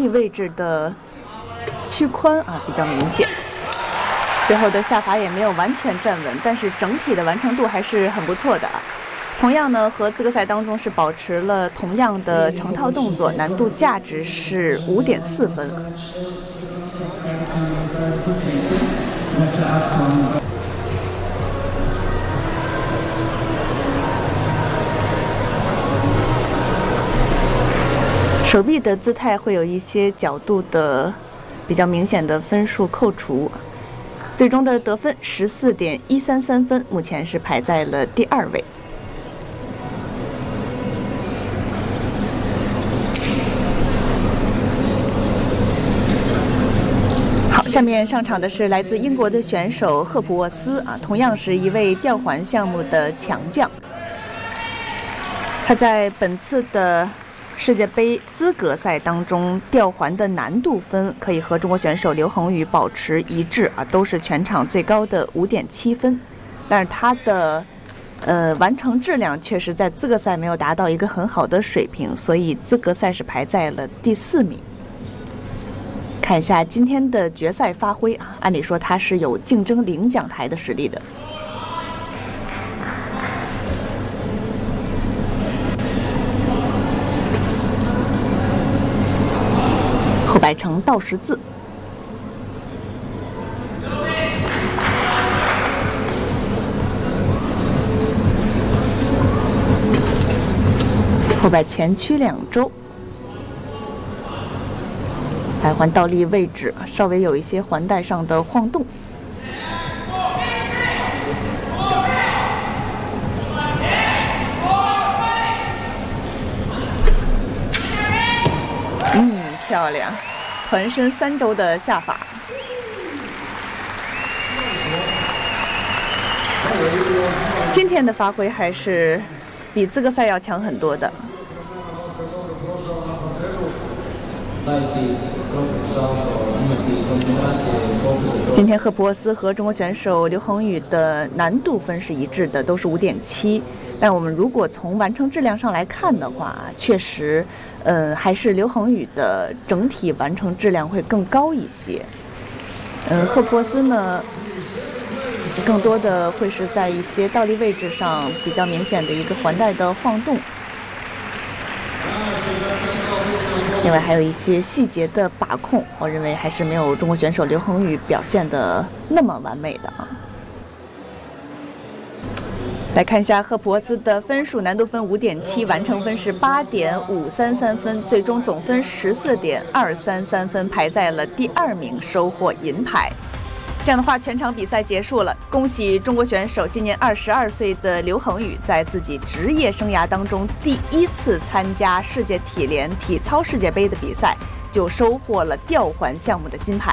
位置的屈髋比较明显。最后的下法也没有完全站稳，但是整体的完成度还是很不错的。同样呢，和资格赛当中是保持了同样的成套动作，难度价值是5.4分。手臂的姿态会有一些角度的比较明显的分数扣除，最终的得分14.133分，目前是排在了第2位。好，下面上场的是来自英国的选手赫普沃斯同样是一位吊环项目的强将。他在本次的世界杯资格赛当中，吊环的难度分可以和中国选手刘恒宇保持一致都是全场最高的5.7分。但是他的完成质量确实在资格赛没有达到一个很好的水平，所以资格赛是排在了第4名。看一下今天的决赛发挥按理说他是有竞争领奖台的实力的。后摆成倒十字，后摆前屈2周，摆环倒立位置稍微有一些环带上的晃动。漂亮，团身3周的下法。今天的发挥还是比资格赛要强很多的。今天赫普沃斯和中国选手刘恒宇的难度分是一致的，都是5.7。但我们如果从完成质量上来看的话，确实，还是刘恒宇的整体完成质量会更高一些。赫普沃斯呢，更多的会是在一些倒立位置上比较明显的一个环带的晃动，另外还有一些细节的把控，我认为还是没有中国选手刘恒宇表现的那么完美的。来看一下赫普沃斯的分数，难度分5.7，完成分是8.533分，最终总分14.233分，排在了第2名，收获银牌。这样的话，全场比赛结束了，恭喜中国选手今年22岁的刘恒宇，在自己职业生涯当中第1次参加世界体联体操世界杯的比赛，就收获了吊环项目的金牌。